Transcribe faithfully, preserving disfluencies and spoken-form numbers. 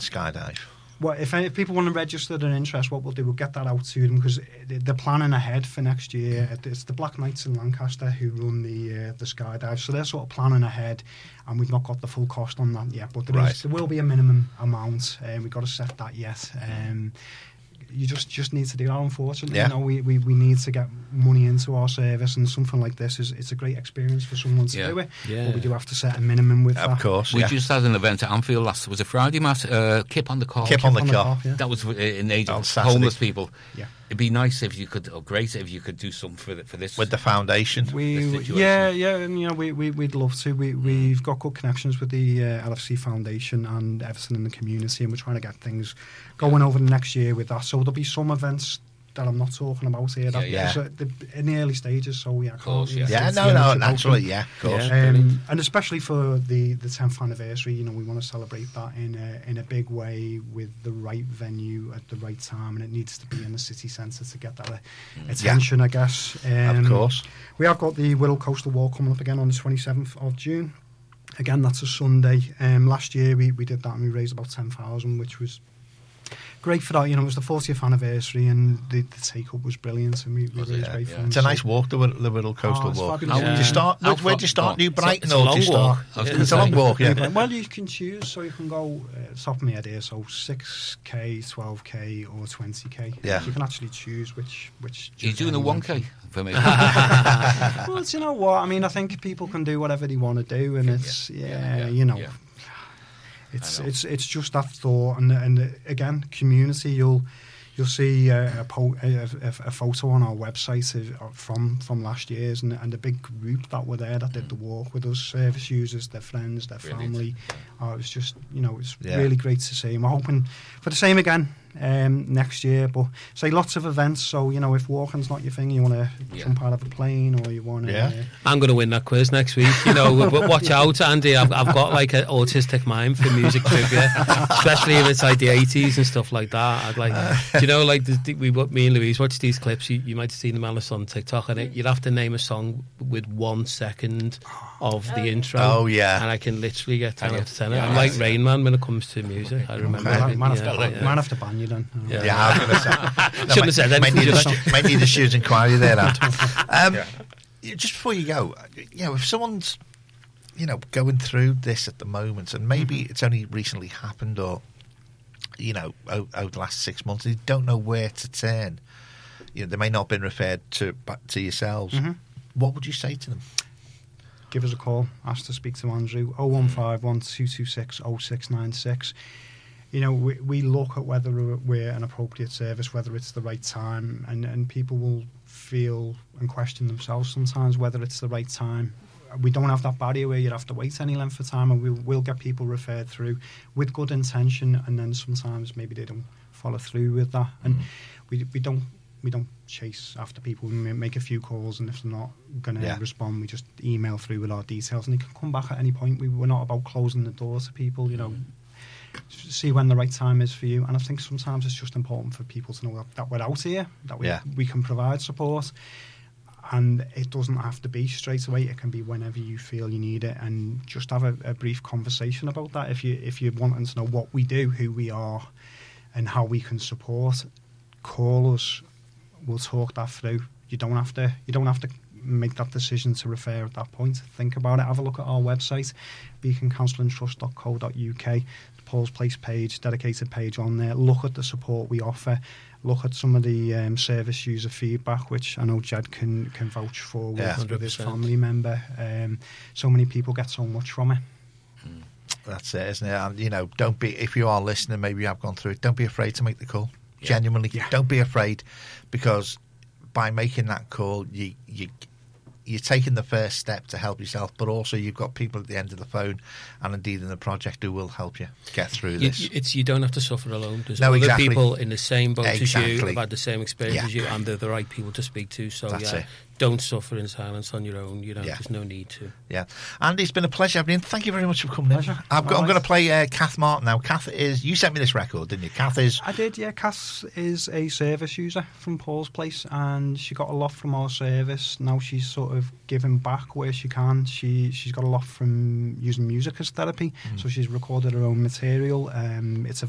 skydive? Well, if, if people want to register their interest, what we'll do, we'll get that out to them, because they're planning ahead for next year. It's the Black Knights in Lancaster who run the uh, the skydive, so they're sort of planning ahead, and we've not got the full cost on that yet. But there, Right. is, there will be a minimum amount, and uh, we've got to set that yet. Um, you just, just need to do that, unfortunately. Yeah. You know, we, we, we need to get money into our service, and something like this is it's a great experience for someone to Yeah. do it. Yeah. But we do have to set a minimum with Of that. course, We yeah. just had an event at Anfield last, was it Friday, Matt? Uh, Kip on the Car. Kip on the car. yeah. That was uh, in aid On of Saturday. homeless people. Yeah. It'd be nice if you could, or great if you could do something for the, for this. With the foundation. We, this we- situation. yeah, yeah, and you know, we, we we'd love to. We we've got good connections with the uh, L F C Foundation and Everton in the community, and we're trying to get things going over the next year with that. So there'll be some events that I'm not talking about here. That, Yeah, yeah. so the, in the early stages, so yeah, I can't course, really yeah, say no, too no, much about naturally, them. yeah, of course. Yeah. Um, and especially for the, the tenth anniversary, you know, we want to celebrate that in a, in a big way with the right venue at the right time, and it needs to be in the city centre to get that uh, attention, I guess. Um, Of course. We have got the Wirral Coastal Walk coming up again on the twenty-seventh of June. Again, that's a Sunday. Um, last year we, we did that and we raised about ten thousand, which was great for that. You know, it was the fortieth anniversary, and the, the take-up was brilliant, and we, we Was raised it? great Yeah. funds. It's a So- nice walk, the, Whit- the Whittle Coastal Oh, it's Walk. fabulous. How did you Yeah. start? How Where did you far- start? oh, New it's a- Brighton, it's a or long did you start? walk. I was Yeah. gonna It's a long say. walk, yeah. Well, you can choose, so you can go uh, top of my head here, so six K, twelve K, or twenty K. Yeah. You can actually choose which which. You're doing a journey you one want. K for me. Well, do you know what? I mean, I think people can do whatever they want to do, and it's yeah, Yeah, yeah, you know, yeah. it's I know. it's it's just that thought, and and uh, again, community. You'll you'll see uh, a, po- a, a, a photo on our website of, from from last year's, and and the big group that were there that did the walk with us, service users, their friends, their Brilliant. family. Oh, it was just, you know, it's Yeah. really great to see. And we're hoping for the same again um, next year. But say lots of events. So you know, if walking's not your thing, you want to Yeah. jump out of a plane, or you want to. Yeah. I'm going to win that quiz next week. You know, but watch out, Andy. I've, I've got like an autistic mind for music trivia, especially if it's like the eighties and stuff like that. I'd like, do you know, like the, the, we, me and Louise watch these clips. You, you might have seen them on us on TikTok, and it, you'd have to name a song with one second of the intro. Oh, yeah. and I can literally get ten Can you? out of ten. Yeah, I'm like yeah. Rain Man when it comes to music. I remember. Might, it, might, have yeah, to, yeah. might have to ban you then. Yeah. Yeah, I was going to say. Shouldn't have said Might anything, need, a, just- stu- might need a student inquiry there, Ant. Um, Yeah. Just before you go, you know, if someone's, you know, going through this at the moment, and maybe it's only recently happened, or, you know, over, over the last six months, they don't know where to turn. You know, they may not have been referred to back to yourselves. Mhm. What would you say to them? Give us a call. Ask to speak to Andrew. oh one five one, two two six, oh six nine six. You know, we, we look at whether we're an appropriate service, whether it's the right time, and, and people will feel and question themselves sometimes whether it's the right time. We don't have that barrier where you'd have to wait any length of time, and we will get people referred through with good intention, and then sometimes maybe they don't follow through with that. And we we don't we don't chase after people. We may make a few calls, and if they're not going to Yeah. respond, we just email through with our details, and they can come back at any point. We, we're not about closing the door to people, you know. See when the right time is for you, and I think sometimes it's just important for people to know that, that we're out here, that we Yeah. we can provide support, and it doesn't have to be straight away. It can be whenever you feel you need it, and just have a, a brief conversation about that. If you if you're wanting to know what we do, who we are, and how we can support, call us. We'll talk that through. You don't have to. You don't have to make that decision to refer at that point. Think about it. Have a look at our website, beacon counselling trust dot co dot U K. The Paul's Place page, dedicated page on there. Look at the support we offer. Look at some of the um, service user feedback, which I know Jed can can vouch for with, Yeah. with his one hundred percent. family member. Um, so many people get so much from it. That's it, isn't it? And, you know, don't be, if you are listening, maybe you have gone through it, don't be afraid to make the call. Yeah. Genuinely, Yeah. don't be afraid, because by making that call, you, you, you're taking the first step to help yourself, but also you've got people at the end of the phone, and indeed in the project, who will help you get through You, this. it's you don't have to suffer alone. There's No, other exactly. people in the same boat as you Exactly. have had the same experience Yeah. as you, and they're the right people to speak to. So That's yeah, it. don't suffer in silence on your own. You know, Yeah. there's no need to. Yeah, Andy, it's been a pleasure having you. Thank you very much for coming in. Pleasure. I've got, All I'm right. going to play uh, Kath Martin now. Kath is, you sent me this record, didn't you? Kath is, I did, yeah. Cass is a service user from Paul's Place, and she got a lot from our service. Now she's sort of giving back where she can. She, she's got a lot from using music as therapy, so she's recorded her own material. Um, it's